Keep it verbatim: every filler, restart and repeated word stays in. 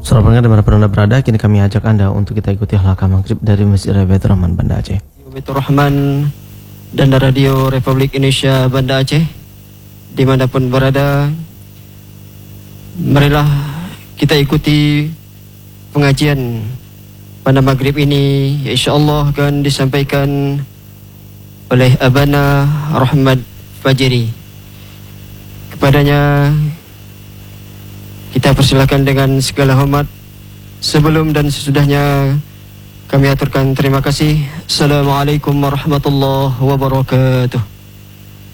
Saudara pendengar dimanapun Anda berada, kini kami ajak Anda untuk kita ikuti halaqah maghrib dari Masjid Baitur Rahman Banda Aceh. Baitur Rahman dan Radio Republik Indonesia Banda Aceh, dimanapun berada, marilah kita ikuti pengajian pada maghrib ini. InsyaAllah akan disampaikan oleh Abana Rahmat Fajiri. Kepadanya kita persilakan dengan segala hormat. Sebelum dan sesudahnya kami aturkan terima kasih. Assalamualaikum warahmatullahi wabarakatuh.